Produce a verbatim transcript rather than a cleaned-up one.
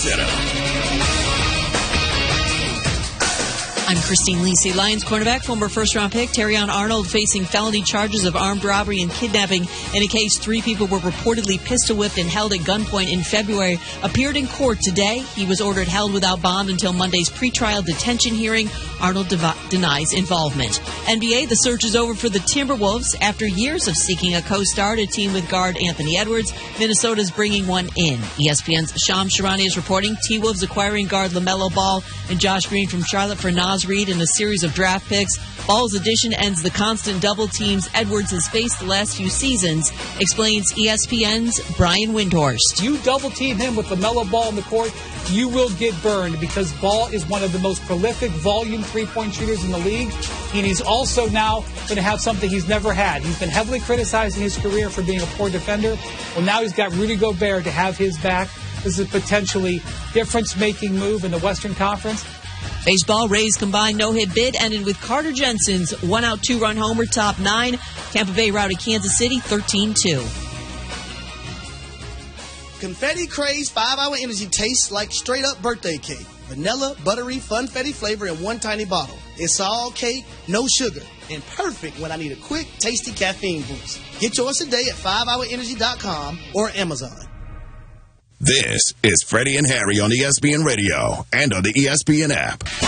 Center. I'm Christine Lisi. Lions cornerback, former first-round pick Terrion Arnold facing felony charges of armed robbery and kidnapping in a case three people were reportedly pistol-whipped and held at gunpoint in February. Appeared in court today. He was ordered held without bond until Monday's pretrial detention hearing. Arnold dev- denies involvement. N B A, the search is over for the Timberwolves. After years of seeking a co-star to team with guard Anthony Edwards, Minnesota's bringing one in. E S P N's Shams Charania is reporting T-Wolves acquiring guard LaMelo Ball and Josh Green from Charlotte for Nas Reed in a series of draft picks. Ball's addition ends the constant double teams Edwards has faced the last few seasons, explains E S P N's Brian Windhorst. You double team him with LaMelo Ball in the court, you will get burned because Ball is one of the most prolific volume three-point shooters in the league. And he's also now going to have something he's never had. He's been heavily criticized in his career for being a poor defender. Well, now he's got Rudy Gobert to have his back. This is a potentially difference-making move in the Western Conference. Baseball, Rays combined no-hit bid ended with Carter Jensen's one-out, two-run homer, top nine. Tampa Bay routed Kansas City thirteen two. Confetti Craze five hour Energy tastes like straight-up birthday cake. Vanilla, buttery, funfetti flavor in one tiny bottle. It's all cake, no sugar, and perfect when I need a quick, tasty caffeine boost. Get yours today at five hour energy dot com or Amazon. This is Freddie and Harry on E S P N Radio and on the E S P N app.